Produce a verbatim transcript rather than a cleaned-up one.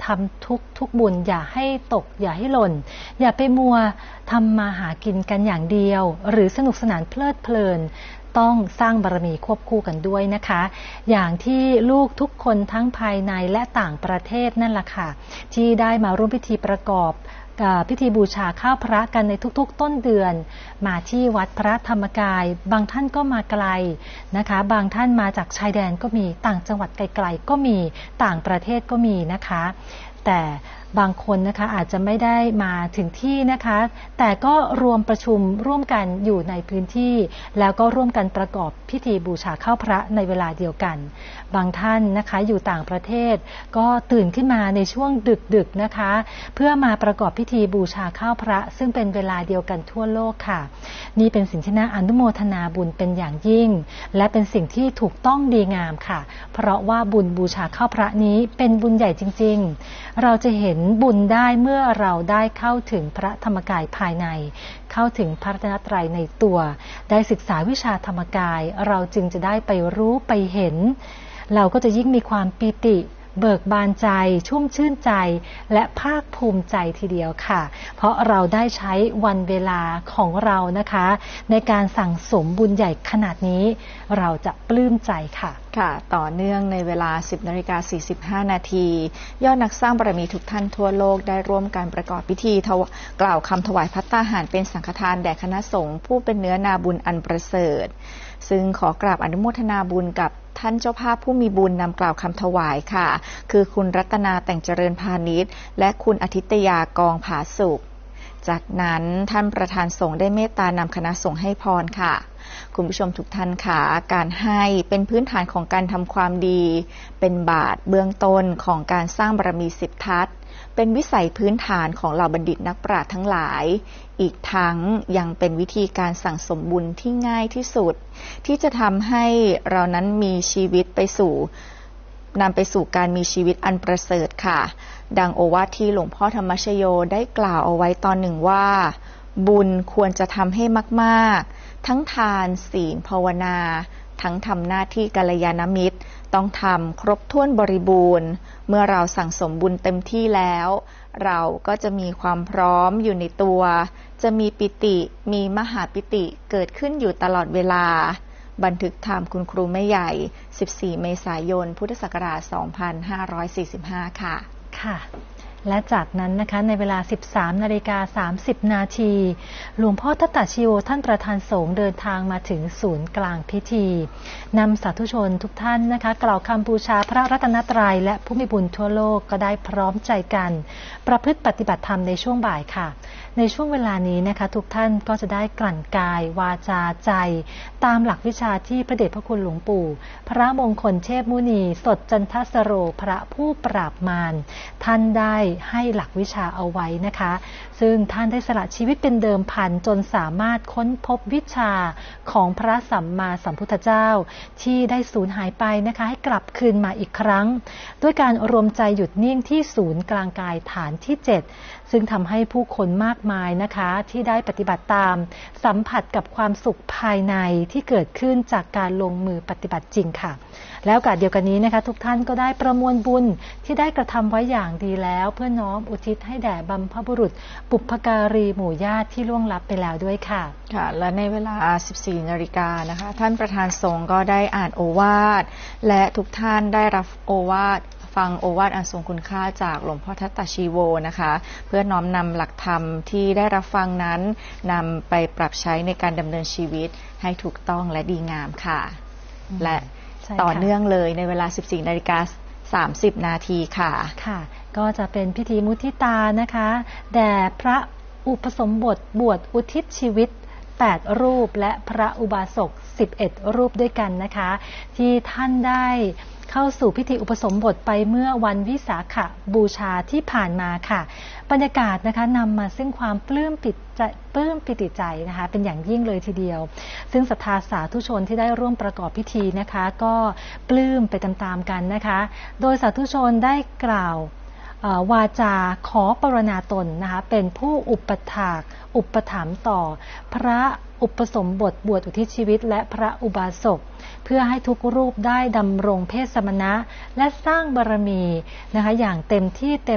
ทำทุกทุกบุญอย่าให้ตกอย่าให้หล่นอย่าไปมัวทำมาหากินกันอย่างเดียวหรือสนุกสนานเพลิดเพลินต้องสร้างบารมีควบคู่กันด้วยนะคะอย่างที่ลูกทุกคนทั้งภายในและต่างประเทศนั่นแหละค่ะที่ได้มาร่วมพิธีประกอบพิธีบูชาข้าวพระกันในทุกๆต้นเดือนมาที่วัดพระธรรมกายบางท่านก็มาไกลนะคะบางท่านมาจากชายแดนก็มีต่างจังหวัดไกลๆก็มีต่างประเทศก็มีนะคะแต่บางคนนะคะอาจจะไม่ได้มาถึงที่นะคะแต่ก็รวมประชุมร่วมกันอยู่ในพื้นที่แล้วก็ร่วมกันประกอบพิธีบูชาข้าวพระในเวลาเดียวกันบางท่านนะคะอยู่ต่างประเทศก็ตื่นขึ้นมาในช่วงดึกๆนะคะเพื่อมาประกอบพิธีบูชาข้าวพระซึ่งเป็นเวลาเดียวกันทั่วโลกค่ะนี่เป็นสิ่งที่น่าอนุโมทนาบุญเป็นอย่างยิ่งและเป็นสิ่งที่ถูกต้องดีงามค่ะเพราะว่าบุญบูชาข้าวพระนี้เป็นบุญใหญ่จริงๆเราจะเห็นบุญได้เมื่อเราได้เข้าถึงพระธรรมกายภายในเข้าถึงพระรัตนตรัยในตัวได้ศึกษาวิชาธรรมกายเราจึงจะได้ไปรู้ไปเห็นเราก็จะยิ่งมีความปิติเบิกบานใจชุ่มชื่นใจและภาคภูมิใจทีเดียวค่ะเพราะเราได้ใช้วันเวลาของเรานะคะในการสั่งสมบุญใหญ่ขนาดนี้เราจะปลื้มใจค่ะค่ะต่อเนื่องในเวลา สิบนาฬิกาสี่สิบห้านาทียอดนักสร้างบารมีทุกท่านทั่วโลกได้ร่วมกันประกอบพิธีกล่าวคำถวายภัตตาหารเป็นสังฆทานแด่คณะสงฆ์ผู้เป็นเนื้อนาบุญอันประเสริฐซึ่งขอกราบอนุโมทนาบุญกับท่านเจ้าภาพผู้มีบุญนำกล่าวคำถวายค่ะคือคุณรัตนาแต่งเจริญพาณิชย์และคุณอาทิตยากองผาสุขจากนั้นท่านประธานสงฆ์ได้เมตตานำคณะสงฆ์ให้พรค่ะคุณผู้ชมทุกท่านค่ะการให้เป็นพื้นฐานของการทำความดีเป็นบาทเบื้องต้นของการสร้างบารมีสิบทัศน์เป็นวิสัยพื้นฐานของเหล่าบัณฑิตนักปราชญ์ทั้งหลายอีกทั้งยังเป็นวิธีการสั่งสมบุญที่ง่ายที่สุดที่จะทำให้เรานั้นมีชีวิตไปสู่นำไปสู่การมีชีวิตอันประเสริฐค่ะดังโอวาทที่หลวงพ่อธรรมชโยได้กล่าวเอาไว้ตอนหนึ่งว่าบุญควรจะทำให้มากๆทั้งทานศีลภาวนาทั้งทำหน้าที่กัลยาณมิตรต้องทำครบถ้วนบริบูรณ์เมื่อเราสั่งสมบุญเต็มที่แล้วเราก็จะมีความพร้อมอยู่ในตัวจะมีปิติมีมหาปิติเกิดขึ้นอยู่ตลอดเวลาบันทึกธรรมคุณครูแม่ใหญ่สิบสี่เมษายนพุทธศักราชสองพันห้าร้อยสี่สิบห้าค่ะค่ะและจากนั้นนะคะในเวลา สิบสามนาฬิกาสามสิบนาทีหลวงพ่อทัตตชิโยท่านประธานสงฆ์เดินทางมาถึงศูนย์กลางพิธีนำสาธุชนทุกท่านนะคะกล่าวคำบูชาพระรัตนตรัยและผู้มีบุญทั่วโลกก็ได้พร้อมใจกันประพฤติปฏิบัติธรรมในช่วงบ่ายค่ะในช่วงเวลานี้นะคะทุกท่านก็จะได้กลั่นกายวาจาใจตามหลักวิชาที่พระเดชพระคุณหลวงปู่พระมงคลเทพมุนีสดจันทสโรพระผู้ปราบมารท่านได้ให้หลักวิชาเอาไว้นะคะซึ่งท่านได้สละชีวิตเป็นเดิมพันจนสามารถค้นพบวิชาของพระสัมมาสัมพุทธเจ้าที่ได้สูญหายไปนะคะให้กลับคืนมาอีกครั้งด้วยการรวมใจหยุดนิ่งที่ศูนย์กลางกายฐานที่เจ็ดซึ่งทำให้ผู้คนมากมายนะคะที่ได้ปฏิบัติตามสัมผัสกับความสุขภายในที่เกิดขึ้นจากการลงมือปฏิบัติจริงค่ะแล้วโอกาสเดียวกันนี้นะคะทุกท่านก็ได้ประมวลบุญที่ได้กระทำไว้อย่างดีแล้วเพื่อน้อมอุทิศให้แด่บรรพบุรุษบุพการีหมู่ญาติที่ล่วงลับไปแล้วด้วยค่ะค่ะและในเวลา สิบสี่นาฬิกานะคะท่านประธานสงฆ์ก็ได้อ่านโอวาทและทุกท่านได้รับโอวาทฟังโอวาทอันทรงคุณค่าจากหลวงพ่อทัตตชีโวนะคะเพื่อน้อมนำหลักธรรมที่ได้รับฟังนั้นนำไปปรับใช้ในการดำเนินชีวิตให้ถูกต้องและดีงามค่ะและต่อเนื่องเลยในเวลา สิบสี่นาฬิกาสามสิบนาทีค่ะค่ะก็จะเป็นพิธีมุทิตานะคะแด่พระอุปสมบทบวชอุทิศชีวิตแปดรูปและพระอุบาสกสิบเอ็ดรูปด้วยกันนะคะที่ท่านได้เข้าสู่พิธีอุปสมบทไปเมื่อวันวิสาขบูชาที่ผ่านมาค่ะบรรยากาศนะคะนำมาซึ่งความปลื้มปิติใจปลื้มปิติใจนะคะเป็นอย่างยิ่งเลยทีเดียวซึ่งศรัทธาสาธุชนที่ได้ร่วมประกอบพิธีนะคะก็ปลื้มไปตามๆกันนะคะโดยสาธุชนได้กล่าววาจาขอปรณาตนนะคะเป็นผู้อุปถากอุปถัมภ์ต่อพระอุปสมบทบวชอุทิศชีวิตและพระอุบาสกเพื่อให้ทุกรูปได้ดำรงเพศสมณะและสร้างบารมีนะคะอย่างเต็มที่เต็ม